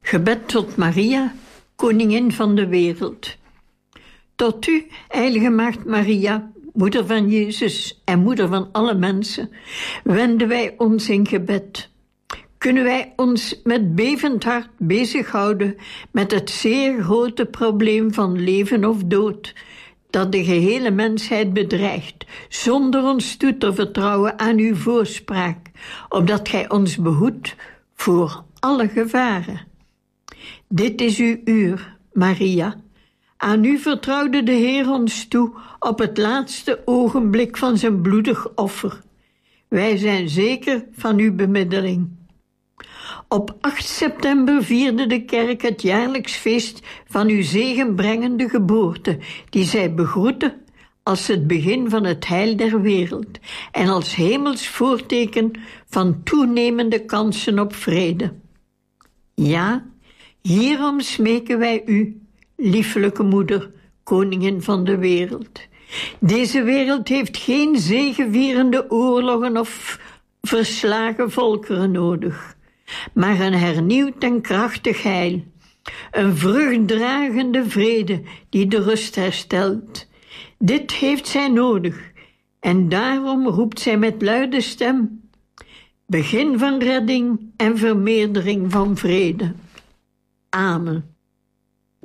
Gebed tot Maria, koningin van de wereld. Tot u, heilige maagd Maria, moeder van Jezus en moeder van alle mensen, wenden wij ons in gebed. Kunnen wij ons met bevend hart bezighouden met het zeer grote probleem van leven of dood, dat de gehele mensheid bedreigt, zonder ons toe te vertrouwen aan uw voorspraak, opdat gij ons behoedt voor alle gevaren. Dit is uw uur, Maria. Aan u vertrouwde de Heer ons toe op het laatste ogenblik van zijn bloedig offer. Wij zijn zeker van uw bemiddeling. Op 8 september vierde de kerk het jaarlijks feest van uw zegenbrengende geboorte, die zij begroette als het begin van het heil der wereld en als hemels voorteken van toenemende kansen op vrede. Ja, hierom smeken wij u, liefelijke moeder, koningin van de wereld. Deze wereld heeft geen zegevierende oorlogen of verslagen volkeren nodig, maar een hernieuwd en krachtig heil, een vruchtdragende vrede die de rust herstelt. Dit heeft zij nodig en daarom roept zij met luide stem: begin van redding en vermeerdering van vrede. Amen.